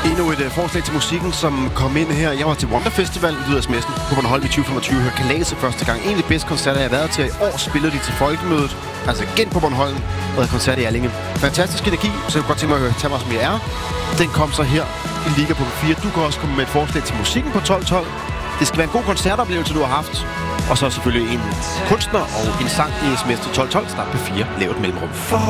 Endnu et forslag til musikken, som kom ind her. Jeg var til Wonder Festival i Lydersmessen på Bornholm i 2025. Hørte Kaladse første gang. En af de bedste koncerter, jeg har været til. I år spillede de til Folkemødet. Altså igen på Bornholm. Og havde koncert i Allinge. Fantastisk energi, så jeg kunne godt tænke mig at høre Tag mig som jeg er. Den kom så her i Liga på 4. Du kan også komme med et forslag til musikken på 12-12. Det skal være en god koncertoplevelse, du har haft. Og så selvfølgelig en kunstner og en sang i sms til 12-12. Start på 4. Lav et mellemrum.